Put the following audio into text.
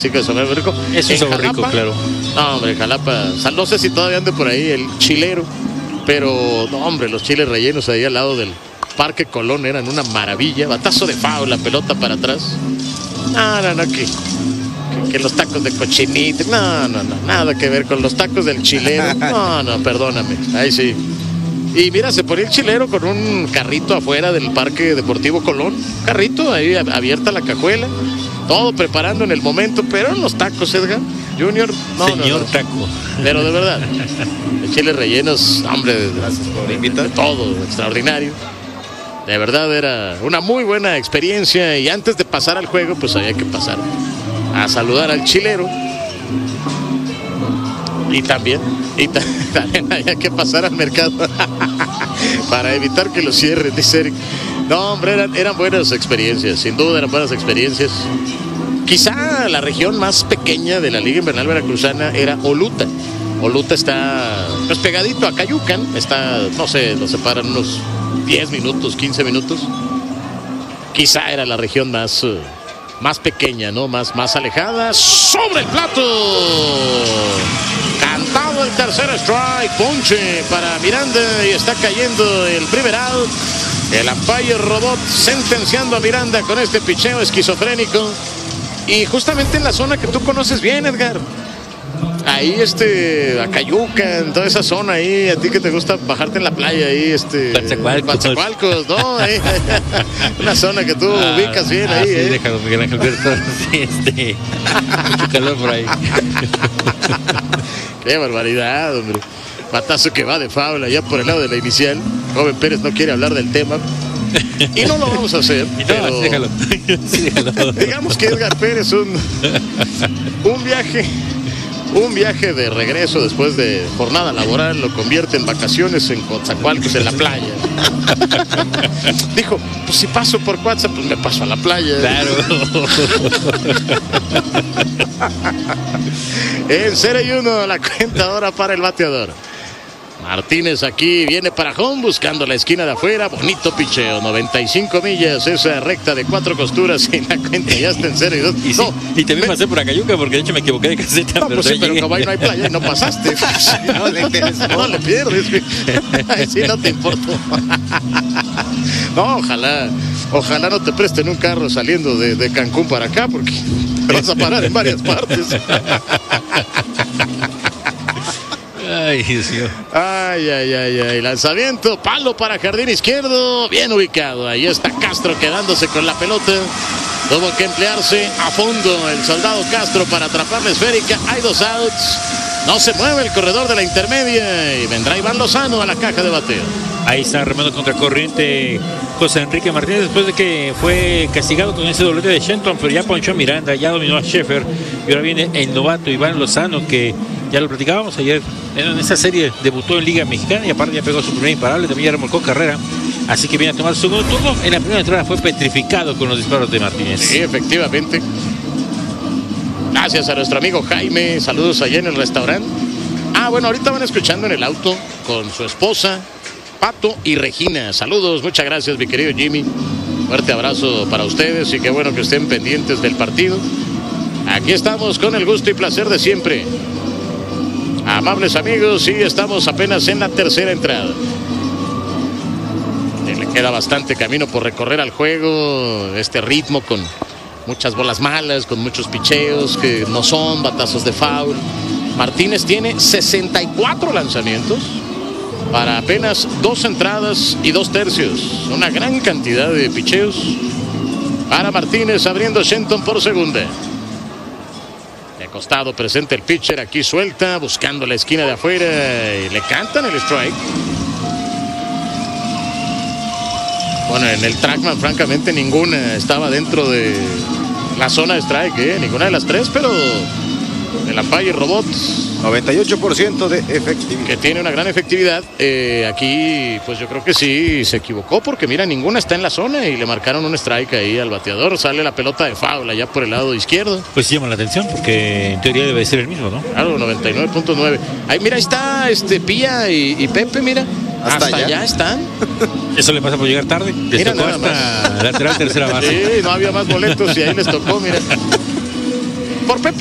de sombrero rico. Eso es algo rico, claro. No, hombre, Jalapa, no sé si todavía ande por ahí el chilero, pero no, hombre, los chiles rellenos ahí al lado del Parque Colón eran una maravilla. Batazo de foul, la pelota para atrás. No, que los tacos de cochinita, no, nada que ver con los tacos del chilero. No, perdóname, ahí sí. Y mira, se ponía el chilero con un carrito afuera del Parque Deportivo Colón. Carrito, ahí abierta la cajuela. Todo preparando en el momento, pero en los tacos, Edgar Junior, Señor taco. Pero de verdad, de chiles rellenos, hombre, gracias por invitar. Todo extraordinario. De verdad era una muy buena experiencia. Y antes de pasar al juego, pues había que pasar a saludar al chilero. Y también había que pasar al mercado para evitar que lo cierren, dice Eric. No, hombre, eran buenas experiencias, sin duda eran buenas experiencias. Quizá la región más pequeña de la Liga Invernal Veracruzana era Oluta. Oluta está pues pegadito a Cayucan, está, no sé, nos separan unos 10 minutos, 15 minutos. Quizá era la región más pequeña, ¿no? Más alejada. ¡Sobre el plato! Cantado el tercer strike, ponche para Miranda y está cayendo el primer out. El umpire robot sentenciando a Miranda con este picheo esquizofrénico. Y justamente en la zona que tú conoces bien, Edgar. Ahí Acayuca, en toda esa zona ahí, a ti que te gusta bajarte en la playa ahí, Coatzacoalcos, ¿no? Ahí, una zona que tú ubicas bien ahí. Sí, déjalo, Miguel Ángel, sí, mucho calor por ahí. Qué barbaridad, hombre. Batazo que va de foul allá por el lado de la inicial. Joven Pérez no quiere hablar del tema. Y no lo vamos a hacer. Pero déjalo. Digamos que Edgar Pérez, un viaje de regreso después de jornada laboral lo convierte en vacaciones en Coatzacoalcos, en la playa. Dijo, pues si paso por Coatzacoalcos, pues me paso a la playa. Claro. En 0-1 la cuenta ahora para el bateador. Martínez aquí viene para home buscando la esquina de afuera. Bonito picheo, 95 millas, esa recta de 4 costuras y la cuenta ya está en 0-2. Y también pasé por Acayuca porque de hecho me equivoqué de caseta. No, pero, pero como ahí no hay playa y no pasaste. No le pierdes. Ahí sí no te importó. No, ojalá no te presten un carro saliendo de Cancún para acá porque te vas a parar en varias partes. Ay, Dios mío. Ay. Lanzamiento, palo para jardín izquierdo. Bien ubicado. Ahí está Castro quedándose con la pelota. Tuvo que emplearse a fondo el soldado Castro para atrapar la esférica. Hay 2 outs. No se mueve el corredor de la intermedia. Y vendrá Iván Lozano a la caja de bateo. Ahí está remando contra corriente José Enrique Martínez después de que fue castigado con ese doblete de Shenton, pero ya ponchó a Miranda, ya dominó a Sheffer. Y ahora viene el novato Iván Lozano, que ya lo platicábamos ayer. En esa serie debutó en Liga Mexicana y aparte ya pegó su primer imparable, también ya remolcó carrera. Así que viene a tomar su segundo turno. En la primera entrada fue petrificado con los disparos de Martínez. Sí, efectivamente. Gracias a nuestro amigo Jaime. Saludos allá en el restaurante. Bueno, ahorita van escuchando en el auto con su esposa, Pato y Regina. Saludos, muchas gracias, mi querido Jimmy. Fuerte abrazo para ustedes y qué bueno que estén pendientes del partido. Aquí estamos con el gusto y placer de siempre. Amables amigos, sí, estamos apenas en la tercera entrada. Le queda bastante camino por recorrer al juego. Este ritmo con muchas bolas malas, con muchos picheos que no son batazos de foul. Martínez tiene 64 lanzamientos para apenas 2 entradas y 2 tercios. Una gran cantidad de picheos para Martínez, abriendo Shenton por segunda. De costado presenta el pitcher, aquí suelta, buscando la esquina de afuera y le cantan el strike. Bueno, en el Trackman francamente ninguna estaba dentro de la zona de strike, ninguna de las 3, pero el umpire robot 98% de efectividad, que tiene una gran efectividad. Aquí pues yo creo que sí se equivocó porque mira, ninguna está en la zona y le marcaron un strike ahí al bateador. Sale la pelota de foul allá por el lado izquierdo. Pues sí llama la atención porque en teoría debe ser el mismo, ¿no? Claro, 99.9. Ahí mira, ahí está Pía y Pepe, mira. Hasta allá están. Eso le pasa por llegar tarde. Les tocó hasta lateral tercera base. Sí, no había más boletos y ahí les tocó, mira. por Pepe.